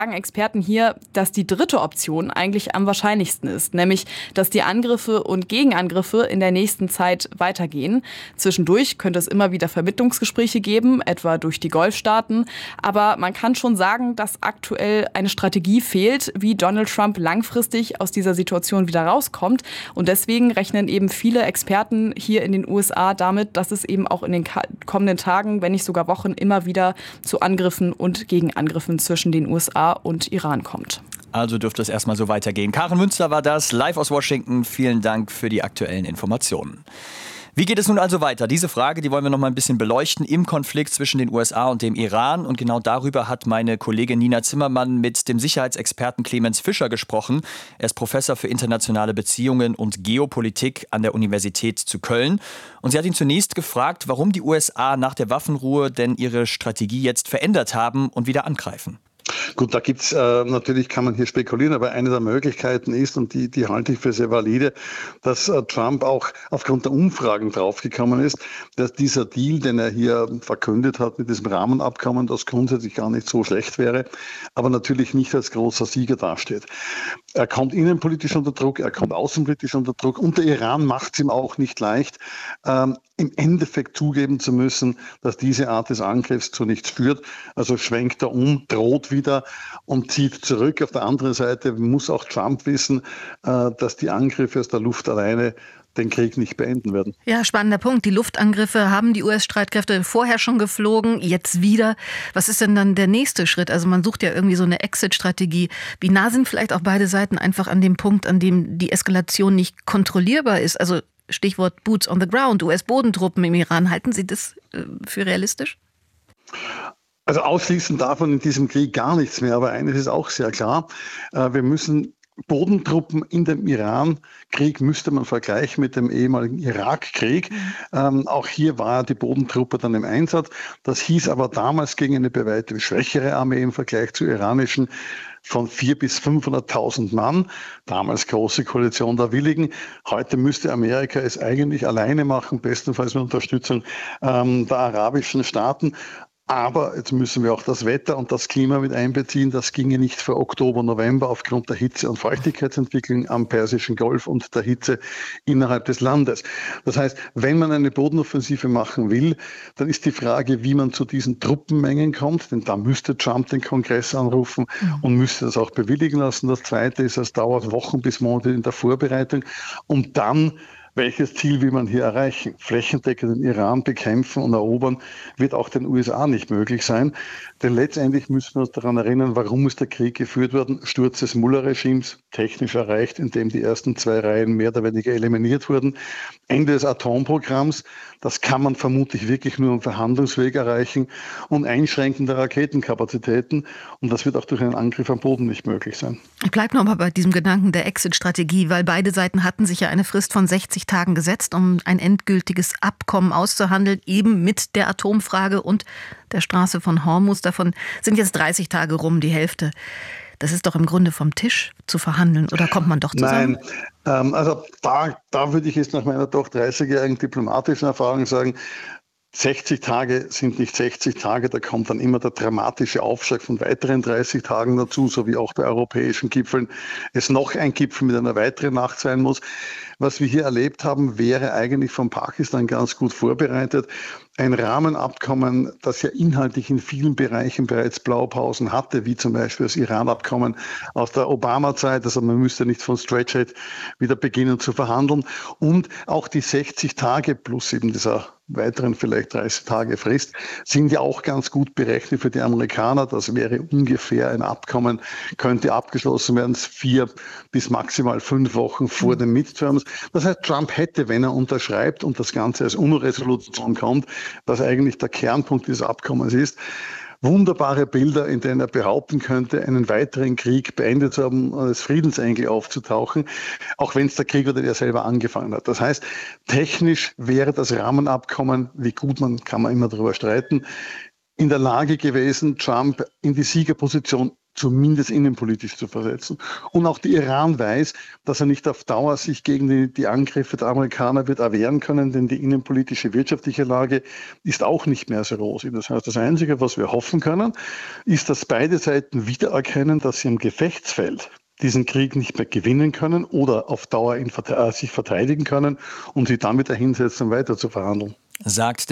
sagen Experten hier, dass die dritte Option eigentlich am wahrscheinlichsten ist, nämlich, dass die Angriffe und Gegenangriffe in der nächsten Zeit weitergehen. Zwischendurch könnte es immer wieder Vermittlungsgespräche geben, etwa durch die Golfstaaten. Aber man kann schon sagen, dass aktuell eine Strategie fehlt, wie Donald Trump langfristig aus dieser Situation wieder rauskommt. Und deswegen rechnen eben viele Experten hier in den USA damit, dass es eben auch in den kommenden Tagen, wenn nicht sogar Wochen, immer wieder zu Angriffen und Gegenangriffen zwischen den USA und Iran kommt. Also dürfte es erstmal so weitergehen. Karin Münster war das, live aus Washington. Vielen Dank für die aktuellen Informationen. Wie geht es nun also weiter? Diese Frage, die wollen wir noch mal ein bisschen beleuchten im Konflikt zwischen den USA und dem Iran. Und genau darüber hat meine Kollegin Nina Zimmermann mit dem Sicherheitsexperten Clemens Fischer gesprochen. Er ist Professor für internationale Beziehungen und Geopolitik an der Universität zu Köln. Und sie hat ihn zunächst gefragt, warum die USA nach der Waffenruhe denn ihre Strategie jetzt verändert haben und wieder angreifen. Gut, da gibt's natürlich, kann man hier spekulieren, aber eine der Möglichkeiten ist, und die halte ich für sehr valide, dass Trump auch aufgrund der Umfragen draufgekommen ist, dass dieser Deal, den er hier verkündet hat mit diesem Rahmenabkommen, das grundsätzlich gar nicht so schlecht wäre, aber natürlich nicht als großer Sieger dasteht. Er kommt innenpolitisch unter Druck, er kommt außenpolitisch unter Druck und der Iran macht es ihm auch nicht leicht, im Endeffekt zugeben zu müssen, dass diese Art des Angriffs zu nichts führt. Also schwenkt er um, droht wieder und zieht zurück. Auf der anderen Seite muss auch Trump wissen, dass die Angriffe aus der Luft alleine den Krieg nicht beenden werden. Ja, spannender Punkt. Die Luftangriffe haben die US-Streitkräfte vorher schon geflogen, jetzt wieder. Was ist denn dann der nächste Schritt? Also man sucht ja irgendwie so eine Exit-Strategie. Wie nah sind vielleicht auch beide Seiten einfach an dem Punkt, an dem die Eskalation nicht kontrollierbar ist? Also Stichwort Boots on the ground, US-Bodentruppen im Iran. Halten Sie das für realistisch? Also ausschließen davon in diesem Krieg gar nichts mehr. Aber eines ist auch sehr klar. Wir müssen Bodentruppen in dem Iran-Krieg müsste man vergleichen mit dem ehemaligen Irak-Krieg. Auch hier war die Bodentruppe dann im Einsatz. Das hieß aber damals gegen eine bei weitem schwächere Armee im Vergleich zur iranischen von 400.000 bis 500.000 Mann. Damals große Koalition der Willigen. Heute müsste Amerika es eigentlich alleine machen, bestenfalls mit Unterstützung der arabischen Staaten. Aber jetzt müssen wir auch das Wetter und das Klima mit einbeziehen. Das ginge nicht vor Oktober, November aufgrund der Hitze- und Feuchtigkeitsentwicklung am Persischen Golf und der Hitze innerhalb des Landes. Das heißt, wenn man eine Bodenoffensive machen will, dann ist die Frage, wie man zu diesen Truppenmengen kommt. Denn da müsste Trump den Kongress anrufen und müsste das auch bewilligen lassen. Das Zweite ist, es dauert Wochen bis Monate in der Vorbereitung. Und dann welches Ziel will man hier erreichen? Flächendeckend den Iran bekämpfen und erobern wird auch den USA nicht möglich sein. Denn letztendlich müssen wir uns daran erinnern, warum ist der Krieg geführt worden? Sturz des Mullah-Regimes, technisch erreicht, indem die ersten 2 Reihen mehr oder weniger eliminiert wurden. Ende des Atomprogramms, das kann man vermutlich wirklich nur am Verhandlungsweg erreichen, und Einschränken der Raketenkapazitäten. Und das wird auch durch einen Angriff am Boden nicht möglich sein. Ich bleibe noch mal bei diesem Gedanken der Exit-Strategie, weil beide Seiten hatten sich ja eine Frist von 60 Tagen gesetzt, um ein endgültiges Abkommen auszuhandeln, eben mit der Atomfrage und der Straße von Hormuz. Davon sind jetzt 30 Tage rum, die Hälfte. Das ist doch im Grunde vom Tisch zu verhandeln, oder kommt man doch zusammen? Nein, also da würde ich jetzt nach meiner doch 30-jährigen diplomatischen Erfahrung sagen, 60 Tage sind nicht 60 Tage, da kommt dann immer der dramatische Aufschlag von weiteren 30 Tagen dazu, so wie auch bei europäischen Gipfeln es noch ein Gipfel mit einer weiteren Nacht sein muss. Was wir hier erlebt haben, wäre eigentlich von Pakistan ganz gut vorbereitet. Ein Rahmenabkommen, das ja inhaltlich in vielen Bereichen bereits Blaupausen hatte, wie zum Beispiel das Iran-Abkommen aus der Obama-Zeit. Also man müsste nicht von Stretch wieder beginnen zu verhandeln. Und auch die 60 Tage plus eben dieser weiteren vielleicht 30 Tage Frist sind ja auch ganz gut berechnet für die Amerikaner. Das wäre ungefähr ein Abkommen, könnte abgeschlossen werden 4 bis maximal 5 Wochen vor den Midterms. Das heißt, Trump hätte, wenn er unterschreibt und das Ganze als UNO-Resolution kommt, was eigentlich der Kernpunkt dieses Abkommens ist, wunderbare Bilder, in denen er behaupten könnte, einen weiteren Krieg beendet zu haben, als Friedensengel aufzutauchen, auch wenn es der Krieg war, der selber angefangen hat. Das heißt, technisch wäre das Rahmenabkommen, wie gut man, kann man immer darüber streiten, in der Lage gewesen, Trump in die Siegerposition zumindest innenpolitisch zu versetzen. Und auch der Iran weiß, dass er nicht auf Dauer sich gegen die Angriffe der Amerikaner wird erwehren können, denn die innenpolitische, wirtschaftliche Lage ist auch nicht mehr so rosig. Das heißt, das Einzige, was wir hoffen können, ist, dass beide Seiten wiedererkennen, dass sie im Gefechtsfeld diesen Krieg nicht mehr gewinnen können oder auf Dauer sich verteidigen können und sie dann wieder hinsetzen, um weiter zu verhandeln. Sagt